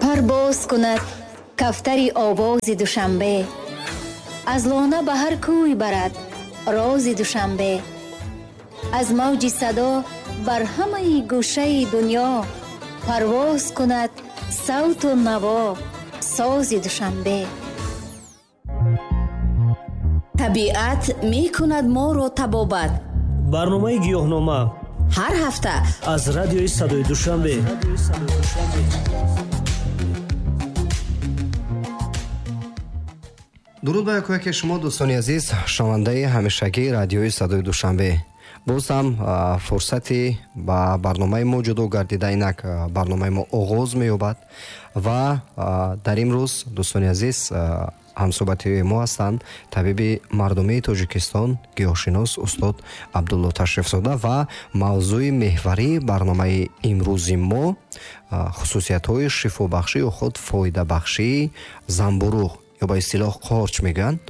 парвоз кунад кафтари овози душанбе, аз лона ба ҳар кӯй барад рози душанбе, аз мавҷи садо бар ҳамаи гӯшаи дунё парвоз кунад савту наво сози душанбе. табиат мекунад моро табобат. барномаи гиёҳнома ҳар ҳафта аз радиои садои душанбе. дуруд ба якояке шумо дӯстони азиз, шунавандаи ҳамешагии радиои садои душанбе. боз ҳам фурсати ба барномаи мо ҷудо гардида, инак барномаи мо оғоз меёбад ва дар имрӯз дӯстони азиз ҳамсӯҳбати мо ҳастанд табиби мардумии Тоҷикистон, гиёҳшинос устод Абдулло Ташрифзода ва мавзӯи меҳварии барномаи имрӯзи мо хусусиятҳои шифобахшӣ ё худ фоидабахшии занбурӯғ ё ба истилоҳ қорч мегӯянд.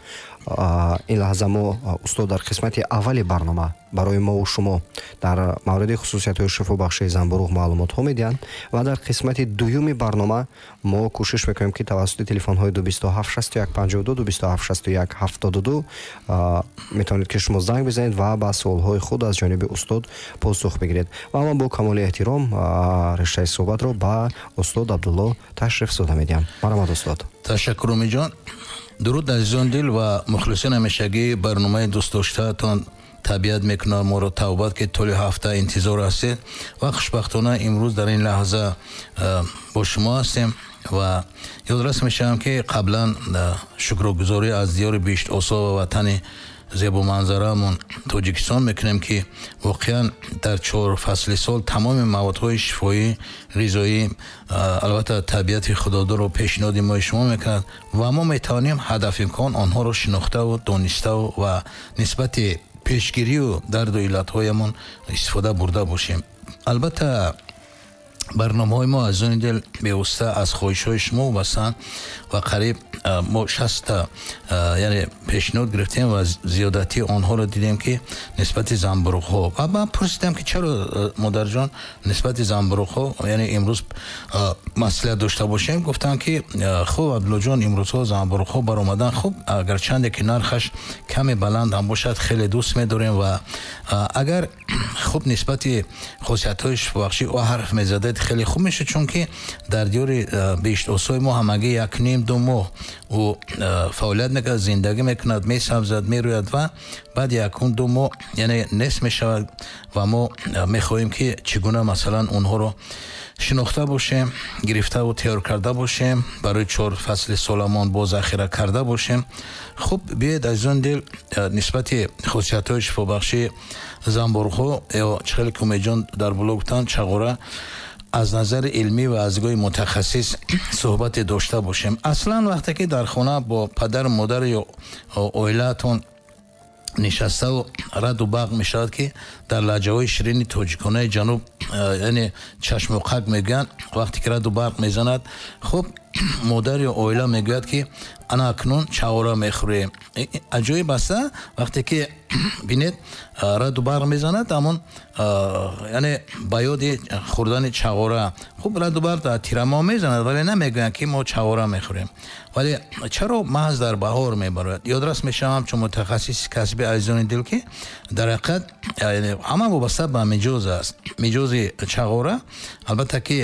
ин лаҳза мо устод дар қисмати аввали барнома барои мову шумо дар мавриди хусусиятҳои шифобахшии занбурӯғ маълумотҳо медиҳанд ва дар қисмати дуюми барнома мо кӯшиш мекунем ки тавассути телефонҳои 276152 276172 метавонед ки шумо занг бизанед ва ба суолҳои худ аз ҷониби устод посух бигиред. ва ман бо камоли эҳтиром риштаи суҳбатро ба устод Абдулло Ташрифзода медиҳам. марҳамат устод. ташаккур умидҷон. дуруд азизон дил ва мухлисин ҳамешагии барномаи дӯстдоштаатон табиат мекунад моро тавбат ки толи ҳафта интизор ҳастед ва хушбахтона имрӯз дар ин лаҳза бо шумо ҳастем ва ёдрас мешавам ки қаблан шукргузорӣ аз диёри бишт осо ва ватани зебоманзараамон Тоҷикистон мекунем ки воқеан дар 4 фасли сол тамоми маводҳои шифоӣ, ғизоӣ, албатта табиати худодорро пешниҳоди мои шумо мекунад ва мо метавонем ҳадафимкон онҳоро шинохтаву дониставу ва нисбати пешгирию дарду иллатҳоямон истифода бурда бошем. албатта барномаҳои мо азизони дил бевосита аз хоҳишҳои шумо вобастаанд ва қариб мо 60 яъне пешниҳод гирифтем ва зиёдати онҳоро дидем ки нисбати занбурӯғҳо ва ман пурсидам ки чаро модарҷон нисбати занбурӯғҳо яъне имрӯз маслиҳат дошта бошем. гуфтанд ки хуб Абдуллоҷон имрӯзҳо занбурӯғҳо баромадан, хуб агарчанде ки нархаш каме баланд ҳам бошад хеле дӯст медорем ва агар хуб нисбати хусусиятҳои шифобахшӣ ва ҳарф мезадед хеле хуб мешуд, чунки дар диёри бишт осои мо ҳамагӣ 1.5-2 моҳ ӯ фаъолият мекунад, зиндагӣ мекунад, месабзад, мерӯяд ва баъд 1-2 моҳ яъне нест мешавад ва мо мехоҳем ки чӣ гуна масалан онҳоро шинохта бошем, гирифтаву тайёр карда бошем, барои 4 фасли соламон бо захира карда бошем. хуб биёед азизони дил нисбати хусусиятҳои шифобахшии занбурӯғҳо ё чихеле ки умедҷон дар блог гуфтанд чағора аз назари илмӣ ва аз дидгоҳи мутахассис суҳбате дошта бошем. аслан вақте ки дар хона бо падару модар ё оилаатон нишаставу раду бағ мешавад ки дар лаҳҷаҳои ширини тоҷиконаи ҷануб яъне чашму қак мегӯянд, вақте ки раду барқ мезанад, хуб модар ё оила мегӯяд ки ана акнун чағора мехӯрем. аҷоиб аста вақте ки бинед раду барқ мезанад амон яъне ба ёди хӯрдани чағора. хуб раду барқ дар тирама мезанад вале намегӯянд ки мо чағора мехӯрем. вале чаро маҳз дар баҳор мебарояд? ёдрас мешавам чун мутахассиси касби азизони дил ки дар ҳақиқат ҳама вобаста ба миҷоз аст. миҷози чағора албатта ки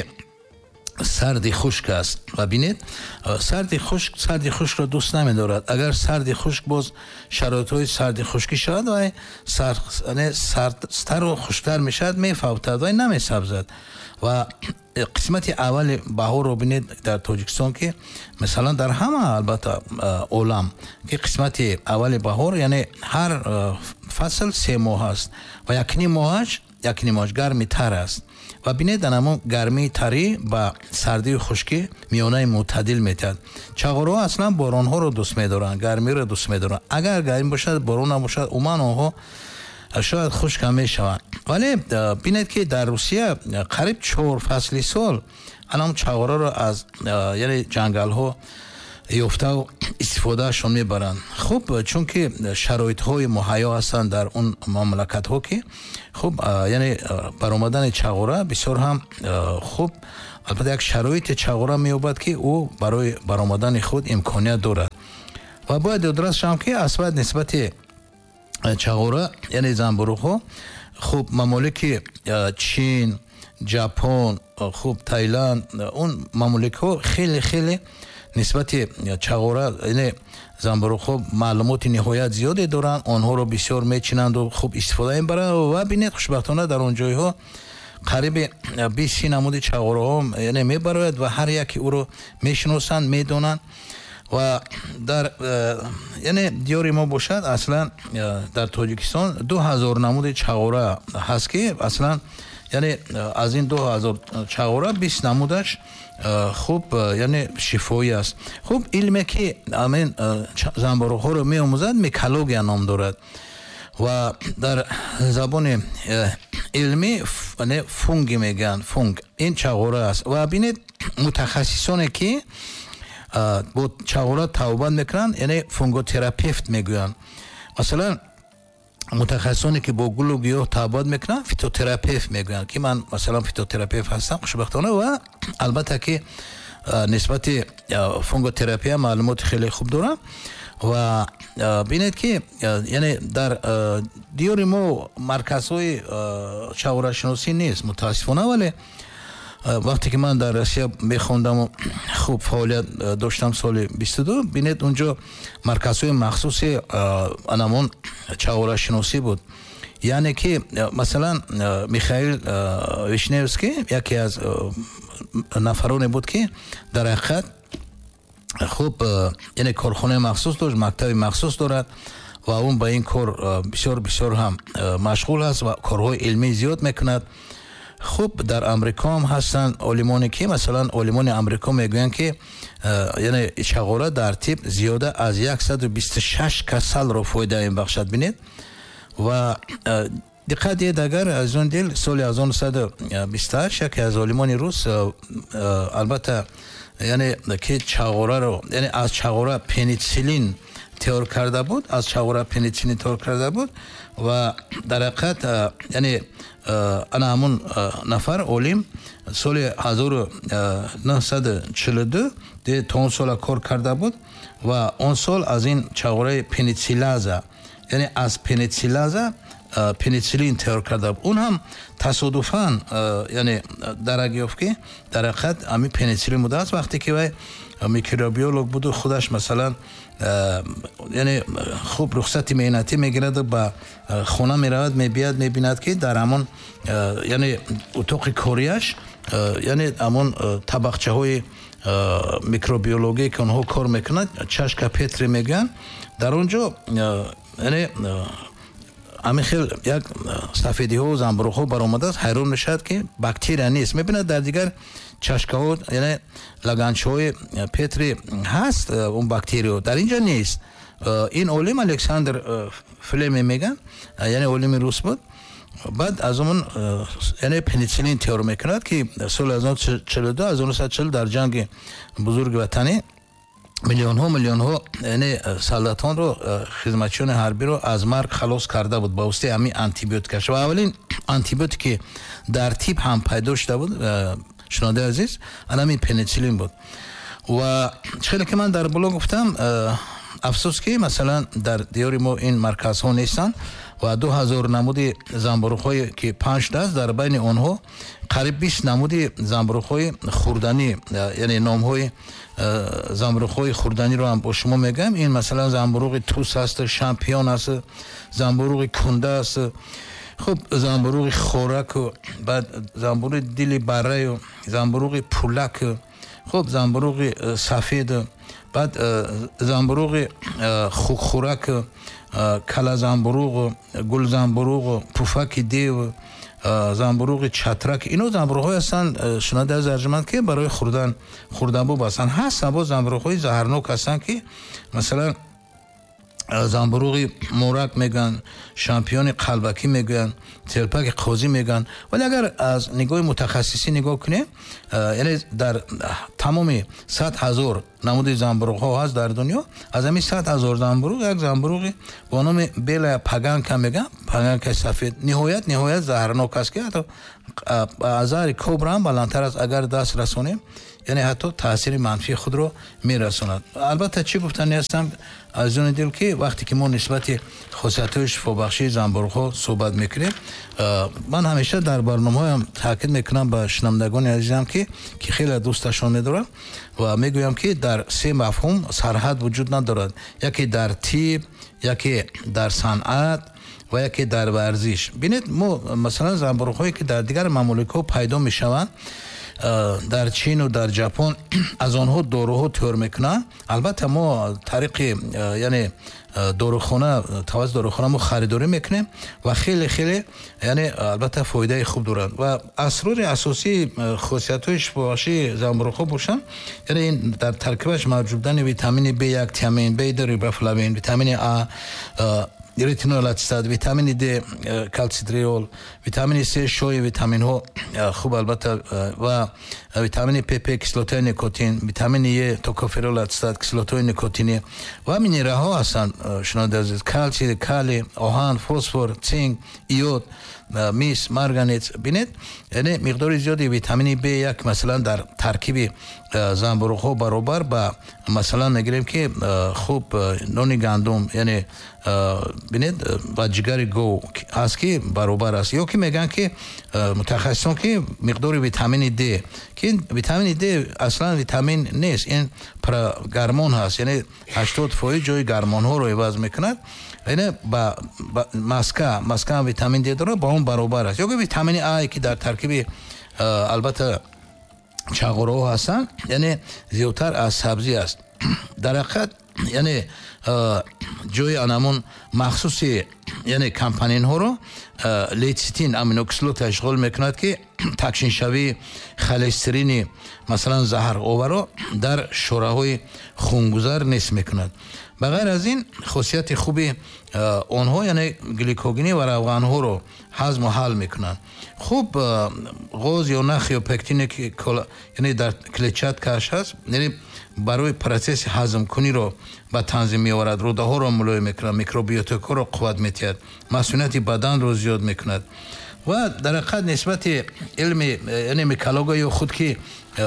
сарди хушк аст ва бинед сарди хушкро дӯст намедорад. агар сарди хушк боз шароитҳои сарди хушкӣ шавад вай сардару хушктар мешавад, мефавтад вай намесабзад. ва қисмати аввали баҳорро бинед дар Тоҷикистон ки масалан дар ҳама албатта олам ки қисмати аввали баҳор яъне ҳар фасл 3 моҳ аст ва 1.5 моҳаш гарми тар аст. ва бинед анамон гармии тарӣ ба сардию хушкӣ миёнаи мӯътадил метиҳад. чағораҳо аслан боронҳоро дӯст медоранд, гармиро дӯст медоранд. агар гарм бошад, борон набошад, умуман онҳо шояд хушк ҳам мешаванд. вале бинед ки дар Русия қариб 4 фасли сол анам чағораро аз яъне ҷангалҳо ёфтаву истифодаашон мебаранд. хуб чунки шароитҳои муҳайё ҳастанд дар он мамлакатҳо ки хуб яъне баромадани чағора бисёр ҳам хуб албатта як шароити чағора меёбад ки ӯ барои баромадани худ имконият дорад ва бояд ёдрас шавам ки асбат нисбати чағора яъне занбурӯғҳо хуб мамолики чин ҷапон хуб Таиланд он мамоликҳо хеле нисбати чағора яъне занбурӯғҳо маълумоти ниҳоят зиёде доранд онҳоро бисёр мечинанду хуб истифода мебаранд ва бинед хушбахтона дар он ҷойҳо қариби 20 намуди чағораҳо яъне мебарояд ва ҳар яке ӯро мешиносанд медонанд ва дар яъне диёри мо бошад аслан дар Тоҷикистон 2000 намуди чағора ҳаст ки аслан яъне аз ин 2000 чағора 20 намудаш хуб яъне шифоӣ аст. Хуб илме ки амин занбурӯғҳоро меомӯзад микология ном дорад ва дар забони илмӣ фунги мегӯянд. Фунг ин чағора аст ва бинед мутахассисоне ки бо чағора тавбат мекунанд яъне фунготерапевт мегӯянд. Масалан мутахассисоне ки бо гулу гиёҳ тавбат мекунанд фитотерапевт мегӯянд ки ман масалан фитотерапевт ҳастам хушбахтона ва албатта ки нисбати фунготерапия маълумоти хеле хуб дорам ва бинед ки яъне дар диёри мо марказҳои чағорашиносӣ нест мутаассифона вале вақте ки ман дар Россия мехондаму хуб фаъолият доштам соли 22 бинед унҷо марказҳои махсуси анамон чағорашиносӣ буд. Яъне ки масалан Михаил Вишневский яке аз нафароне буд ки дар ҳақиқат хуб яъне корхонаи махсус дошт, мактаби махсус дорад ва он ба ин кор бисёр ҳам машғул аст ва корҳои илмӣ зиёд мекунад. хуб дар амрико ҳам ҳастанд олимоне ки масалан олимони амрико мегӯянд ки яъне чағора дар тиб зиёда аз 126 касалро фоида мебахшад бинед ва диққат диҳед агар аз он дил соли 1928 яке аз олимони рус албатта яъне ки чағораро яъне аз чағора пенициллин теор карда буд ва дар ҳақиқат яъне ана ҳамун нафар олим соли 1942 то он сола кор карда буд ва он сол аз ин чағораи пенициллаза яъне аз пенициллаза пенициллин теор карда буд. Он ҳам тасодуфан яъне дарак ёфт ки дар ҳақиқат ҳамин пенициллин будааст. вақте ки вай микробиолог буду худаш масалан яъне хуб рухсати меҳнатӣ мегирад ба хона меравад мебияд мебинад ки дар ҳамон яъне утоқи корияш яъне ҳамон табақчаҳои микробиологие ки онҳо кор мекунад чашка петри мегӯянд дар он ҷо яъне ҳамин хел як сафедиҳо занбурӯғҳо баромадааст. ҳайрон мешавад ки бактерия нест. мебинад дар дигар чашкаҳо яъне лаганчаҳои петри ҳаст он бактериё дар инҷа нест. ин олим Александр Флеме меган яъне олими рус буд. баъд аз он яъне пенициллин теор мекунад ки соли 1942 дар ҷанги бузурги ватанӣ миллионҳо яъне солдатонро хизматчиёни ҳарбиро аз марг халос карда буд ба воситаи ҳамин антибиотикаш. ва аввалин антибиотики дар тиб ҳам пайдо шуда буд шунодаи азиз анамин пенициллин буд. ва хеле ки ман дар блог гуфтам афсус ки масалан дар диёри мо ин марказҳо нестанд ва 2000 намуди занбурӯғҳое ки 5 даст дар байни онҳо қариб 20 намуди занбурӯғҳои хурданӣ яъне номҳои занбурӯғҳои хурданиро ҳам бо шумо мегӯям. ин масалан занбурӯғи тус аст, шампион аст, занбурӯғи кунда аст, хуб занбурӯғи хораку, баъд занбурӯғи дили барраю, занбурӯғи пулаку, хуб занбурӯғи сафеду, баъд занбурӯғи хукхураку, кала занбурӯғу, гул занбурӯғу, пуфаки деву, занбурӯғи чатрак. ино занбурӯғҳое ҳастанд шунода аз арҷуманд ки барои хурданбоб ҳастанд. ҳастанд бо занбурӯғҳои заҳрнок ҳастанд ки масалан занбурӯғи мурак мегӯянд, шампиони қалбакӣ мегӯянд, телпаки қозӣ мегӯянд. вале агар аз нигоҳи мутахассисӣ нигоҳ кунем яъне дар тамоми 100 000 намуди занбурӯғҳо ҳаст дар дунё. аз ҳамин 100 000 занбурӯғ як занбурӯғи бо номи белая паганка мегӯянд, паганкаи сафед ниҳоят заҳрнок аст ки ҳатто азари кобра ҳам баландтар аст, агар даст расонем, яъне ҳатто таъсири манфии худро мерасонад. албатта чӣ гуфтани ҳастам азизони дил ки вақте ки мо нисбати хосиятҳои шифобахшии занбурӯғҳо суҳбат мекунем, ман ҳамеша дар барномаҳоям таъкид мекунам ба шунавандагони азизам ки хеле дӯсташон медорам ва мегӯям ки дар се мафҳум сарҳад вуҷуд надорад. яке дар тиб, яке дар санъат ва яке дар варзиш. бинед мо масалан занбурӯғҳое ки дар дигар мамлакатҳо пайдо мешаванд, дар чин ва дар ҷапон аз онҳо доруҳо тайёр мекунанд. албатта мо тариқи яъне дорухона тавассути дорухона мо харидорӣ мекунем ва хеле яъне албатта фоидаи хуб доранд ва асрори асосии хосиятҳои шифобахшии занбурӯғҳо бошанд, яъне ин дар таркибаш мавҷуд будани витамини B1, тиамин, B2, рибофлавин, витамини А, ретинол ацетат, витамини Д, калцитриол, витамини С, шои витаминҳо хуб албатта ва витамини ПП, кислотаи никотин, витамини Е, токоферол ацетат, кислотаи никотини ва минералҳо ҳастанд. шунавандаи азиз, калсий, калий, оҳан, фосфор, цинк, иод, мис, марганец. бинед яъне миқдори зиёди витамини B1 масалан дар таркиби занбурӯғҳо баробар ба масалан мегирем ки хуб нони гандум, яъне бинед ба ҷигари гов ҳаст ки баробар аст. ё ки мегӯянд ки мутахассисон ки миқдори витамини Д, ки витамини Д аслан витамин нест, ин гормон ҳаст, яъне 80% ҷои гормонҳоро иваз мекунад. яъне ба маска ҳам витамин Д дорад, ба он баробар аст. ё ки витамини А ки дар таркиби албатта чағораҳо ҳастанд, яъне зиёдтар аз сабзӣ аст. дар ҳақиқат яъне ҷои анамон махсуси яъне компонентҳоро лецитин аминокислота ишғол мекунад ки такшиншавии холестерини масалан заҳроваро дар шораҳои хунгузар нест мекунад. ба ғайр аз ин хосияти хуби онҳо яъне гликогени ва равғанҳоро ҳазму ҳал мекунанд. хуб ғоз ё нах ё пектине ки яъне дар клетчаткааш ҳаст, яъне барои процесси ҳазмкуниро ба танзим меоварад, рӯдаҳоро мулоим мекунад, микробиотикаҳоро қувват метиҳад, масъулияти баданро зиёд мекунад. ва дар ҳақиқат нисбати илми яъне микология ё худ ки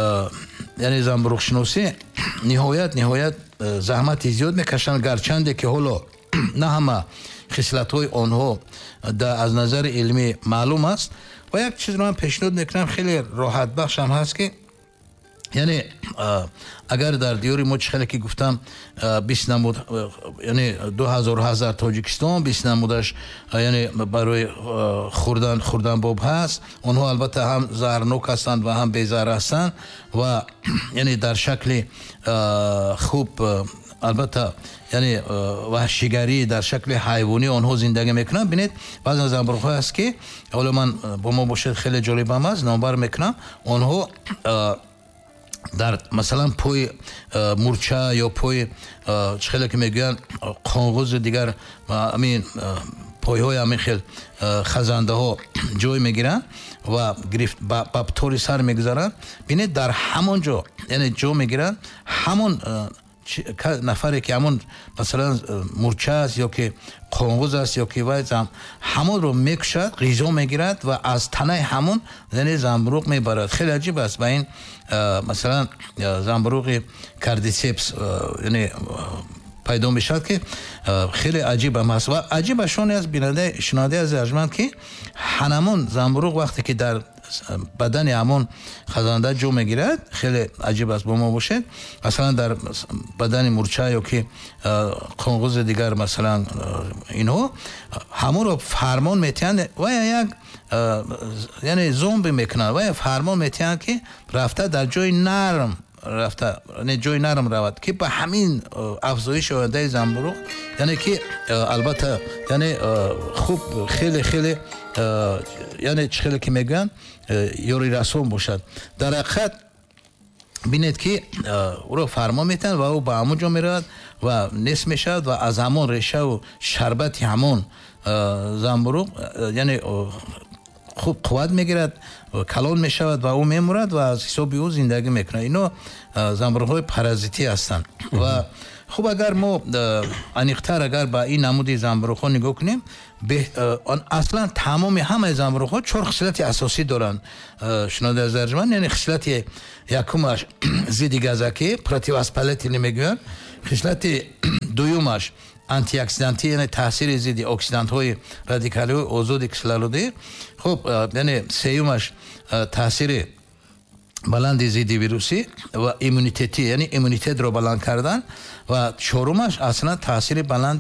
яъне занбурӯғшиносӣ ниҳоят заҳмати зиёд мекашанд, гарчанде ки ҳоло на ҳама хислатҳои онҳо аз назари илмӣ маълум аст. ва як чизро ҳам пешниҳод мекунам, хеле роҳатбахшам ҳаст ки яъне агар дар диёри мо чӣ хеле ки гуфтам 20 намуд яъне 2000 тоҷикистон 20 намудаш яъне барои хурданбоб ҳаст. онҳо албатта ҳам заҳрнок ҳастанд ва ҳам безаҳр ҳастанд ва яъне дар шакли хуб албатта яъне ваҳшигарӣ дар шакли ҳайвонӣ онҳо зиндагӣ мекунанд. бинед баъзан занбурӯғҳо ҳаст ки ҳоло ман бо мо бошед хеле ҷолибам аст, номбар мекунам. онҳо дар масалан пои мурча ё пои чӣ хеле ки мегӯянд қонғузи дигар амин пойҳои ҳамин хел хазандаҳо ҷой мегиранд ва ба тори сар мегузаранд. бинед дар ҳамон ҷо яъне ҷо мегиранд, ҳамон нафаре ки ҳамон масалан мурча аст ё ки қонғуз аст ё ки вай ҳамонро мекушад, ғизо мегирад ва аз танаи ҳамон яъне занбурӯғ мебарад. хеле аҷиб аст. ба ин масалан занбурӯғи кардицепс яъне пайдо мешавад ки хеле аҷибам аст. ва аҷибаш он аст шунавандаи азиз арҷманд ки ҳанамон занбурӯғ вақте ки дар бадани ҳамон хазанда ҷо мегирад, хеле аҷиб аст. бо мо бошед масалан дар бадани мурча ё ки қонғузи дигар масалан инҳо ҳамонро фармон метиҳанд ва як яъне зомби мекунанд ва фармон метиҳанд ки рафта дар ҷои нарм ҷои нарм равад ки ба ҳамин афзоиши ояндаи занбурӯғ яъне ки албатта яъне хуб хеле яъне чӣ хеле ки мегӯянд ёрирасон бошад. дар ҳақиқат бинед ки ӯро фармон метиҳанд ва ӯ ба ҳамон ҷо меравад ва нест мешавад ва аз ҳамон решаву шарбати ҳамон занбурӯғ яъне хуб қувват мегирад, калон мешавад ва ӯ мемурад ва аз ҳисоби ӯ зиндагӣ мекунад. ино занбурӯғҳои паразитӣ ҳастанд ва خب اگر ما انیقتر اگر با این نمود زنبورک ها نگاه کنیم اصلا تمام همه زنبورک ها 4 خصلت اساسی دارن شنونده از ارجمند. یعنی خصلت یکمش ضد گازکی پروتیواسپالتی نمیگوین، خصلت دومش آنتی اکسیدانتی یعنی تاثیر ضد اکسیدانت های رادیکال های آزاد کسلالوده. خب یعنی سومش تاثیر بلند ضد ویروسی و ایمونیتتی یعنی ایمونیتت رو بلند کردن و چهارمش اصلا تاثیر بلند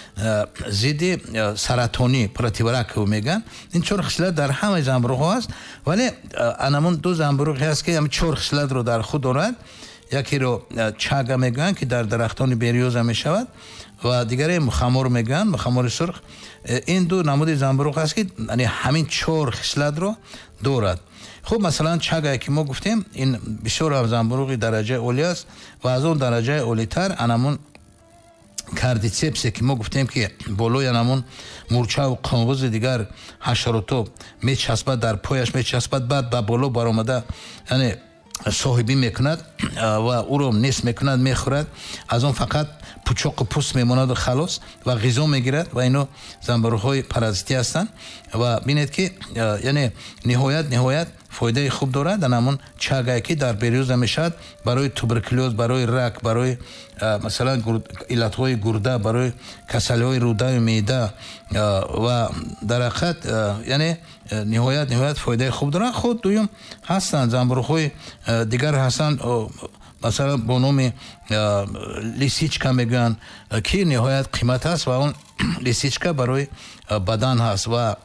ضد سرطانی پروتیوراک میگن. این 4 خصلت در همه زنبورک ها است، ولی انمون 2 زنبورک هست که هم 4 خصلت رو در خود دارد. یکی رو چاگا میگن که در درختان بریوزه میشود و دیگری مخمور میگن، مخمور سرخ. این 2 نمود زنبورک هست که یعنی همین 4 خصلت رو دارد. خب مثلا چاگا که ما گفتیم این بسیار زنبورک درجه اولی است و از اون درجه اولیتر انمون کاردیسپس که ما گفتیم که بالای انمون مورچه و قنقوز دیگر حشراتو میچسبد، در پایش میچسبد، بعد با بالا برآمده یعنی صاحبی میکند و او رو نیست میکند، میخورد. از اون فقط پوچق و پوست میماند و خلاص و غذا میگیرد و اینو زنبورک های پارازیتی هستند و بینید که یعنی نهایت فایده خوب دارد. همون چاگایی که در بریوز میشد برای توبرکولوز، برای رک، برای مثلا علت های گرده، برای کسلی های روده و معده و در حقیقت یعنی نهایت فایده خوب دارد. خود دویم هستند زنبورک های دیگر هستند مثلا با نام لیسیچکا میگن که نهایت قیمت هست و اون لیسیچکا برای بدن هست و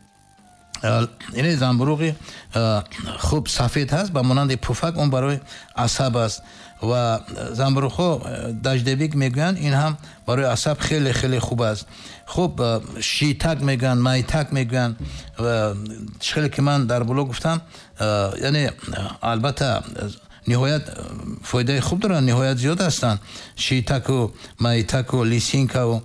این زنبورک خوب سفید هست با مانند پفک، اون برای عصب است و زنبورک ها دجدبیک میگن، این هم برای عصب خیلی خیلی خوب است. خب شیتک میگن، مایتک میگن و خیلی که من در بلوگ گفتم یعنی البته نهایت فایده خوب دارن، نهایت زیاد هستن. شیتک و مایتک و لیسینکا و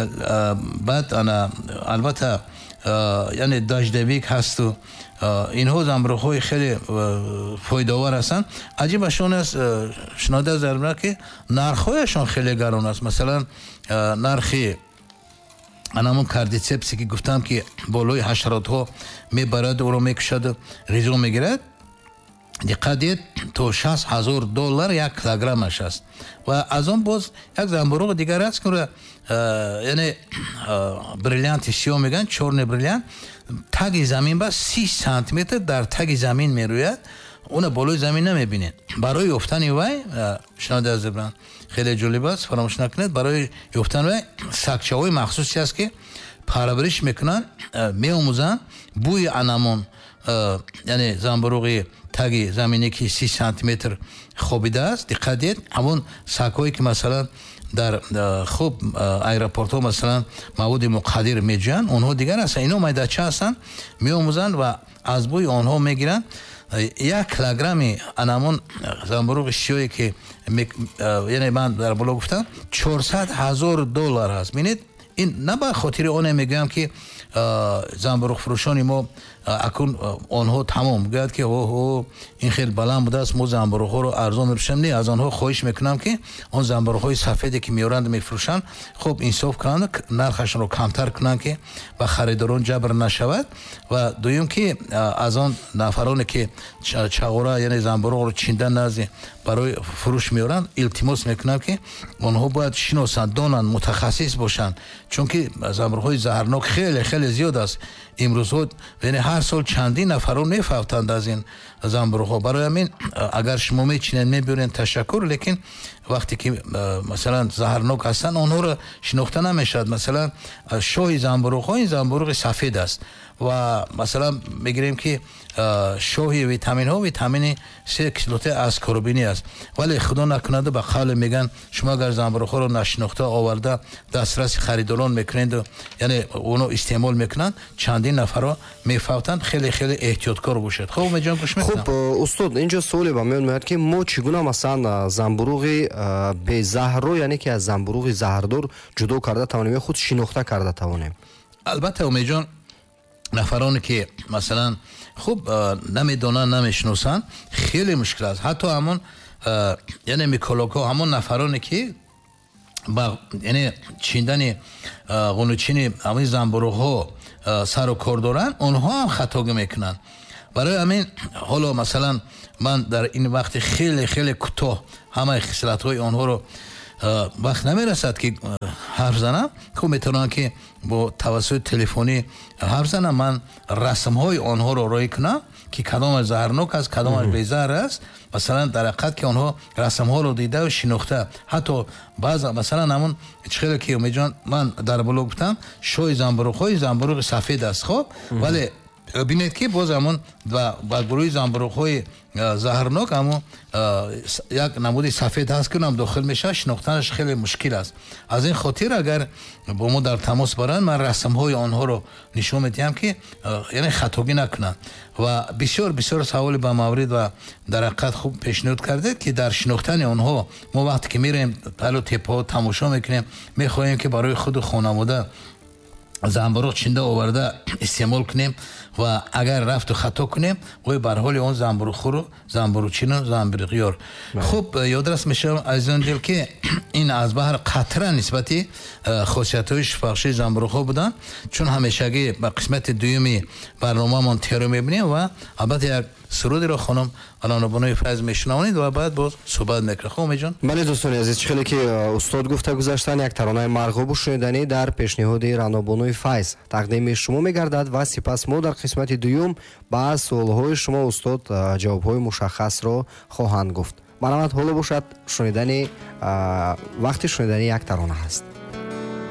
بعد البته یعنی داجدبیک هست و اینها زنبورک های خیلی فایده آور هستن. عجیبشون است شناده زرمه که نرخهایشان خیلی گران است. مثلا نرخی انمون کاردیسپسی که گفتم که بالای حشرات ها میبرد و رو میکشد ریزو میگیرد، دقت دید تو $60,000 1 کیلوگرمش است. و از اون باز یک زنبورک دیگر است که یعنی بریلیانت سیاه میگن، چرن بریلیانت، تگ زمین با 30 سانتی متر در تگ زمین میروید، اون بالای زمین نمیبینید. برای یافتن وی شناده از زبران خیلی جالب است، فراموش نکنید. برای یافتن وی سکچه های مخصوصی است که پرورش میکنن، میآموزن بوی انمون یعنی زنبورک تگ زمینی که 30 سانتی متر خوابیده است. دقت دید همون سگ‌هایی که مثلا در خوب ایرپورت ها مثلا مواد مقدر میجوین، اونها دیگر هستن، اینا میدچه هستن، میآموزن و از بوی آنها میگیرن. 1 کیلوگرم انمون زنبورک سیاهی که یعنی من در بالا گفتم $400,000 هست. ببینید این نه به خاطر اون میگم که زنبورک فروشان ما اکن آنها تمام گفت که اوه این خیلی بلند بوده است، ما زنبورک ها رو ارزان میفروشیم. نه، از آنها خواهش میکنم که آن زنبورک های سفیدی که میارند میفروشن خب انصاف کنند، نرخشون رو کمتر کنند که به خریداران جبر نشود. و دویم که از آن نفرانی که چغوره یعنی زنبورک رو چیندن نزد برای فروش میارند التماس میکنم که آنها باید شناسند، دانند، متخصص باشند، چون که زنبورک های زهرناک خیلی خیلی زیاد است امروز. یعنی هر سال چندین نفران میفوتند از این زنبورک ها. برای همین اگر شما میچینید میبرین تشکر، لیکن وقتی که مثلا زهرناک هستن آنها رو شناخته نمیشد. مثلا شاه زنبورک ها این زنبورک سفید است و مثلا میگیریم که شاه ویتامین ها ویتامین C کیسلوت اسکوربینی است، ولی خدا نکنه به قول میگن شما اگر زنبورک ها رو نشناخته آورده دسترس خریداران میکنید یعنی اونو استعمال میکنن، چندین نفر میفوتند. خیلی خیلی احتیاطکار باشید. خب میجان گوش میکنم. خب استاد اینجا سوالی با من میاد که ما چگونه مثلا زنبورک به زهر یعنی که از زنبورک زهردار جدا کرده توانیم، خود شناخته کرده توانیم؟ البته امیجان نفرانی که مثلا خوب نمیدونن نمیشناسن خیلی مشکل است. حتی همون یعنی میکولوگا، همون نفرانی که ба яъне чиндани ғунучини амин занбурӯҳо сару кор доранд, онҳо ҳам хатогӣ мекунанд. барои ҳамин ҳоло масалан ман дар ин вақти хеле хеле кӯтоҳ ҳамаи хислатҳои онҳоро вақт намерасад ки ҳарф занам, ко метавонам ки бо тавассути телефонӣ ҳарф занам, ман расмҳои онҳоро роӣ кунам ки кадомаш заҳрнок аст, кадомаш безаҳр аст. масалан дар ҳақиқат ки онҳо расмҳоро дидау шинохта, ҳатто баъза масалан ҳамун чихеле ки умедҷон ман дар блог гуфтам шои занбурӯғҳои занбурӯғи сафед аст, хоб, вале бинед ки боз ҳамун ба гурӯҳи занбурӯғҳои заҳрнок ҳамун як намуди сафед ҳаст ки онам дохил мешавад, шинохтанаш хеле мушкил аст. аз ин хотир агар бо мо дар тамос баранд, ман расмҳои онҳоро нишон медиҳам ки яъне хатогӣ накунанд. ва бисёр бисёр саволи ба маврид ва дар ҳақиқат хуб пешниҳод кардед ки дар шинохтани онҳо мо вақте ки мерем палу теппаҳо тамошо мекунем, мехоҳем ки барои худу хонавода занбурӯғ чинда оварда истеъмол кунем ва агар рафту хато кунем вой бар ҳоли он занбурӯғхӯру занбурӯчину занбурӯғёр. хуб ёдрас мешавам азизон дил ки ин аз баҳр қатра нисбати хосиятҳои шифобахшии занбурӯғҳо буданд, чун ҳамешагӣ ба қисмати дуюми барномаамон теҳро мебинем ва албатта як сурудиро хонум алонобонои файз мешунавонид ва баъд боз суҳбат мекунем. хуб умедҷон? бале дӯстони азиз, чӣ хеле ки устод гуфта гузаштан, як таронаи марғубу шуниданӣ дар пешниҳоди раънобонои файз тақдими шумо мегардад ва сипас мо дар қисмати дуюм ба суолҳои шумо устод ҷавобҳои мушаххасро хоҳанд гуфт. марамат ҳоло бошад шунидани вақти шунидани як тарона ҳаст.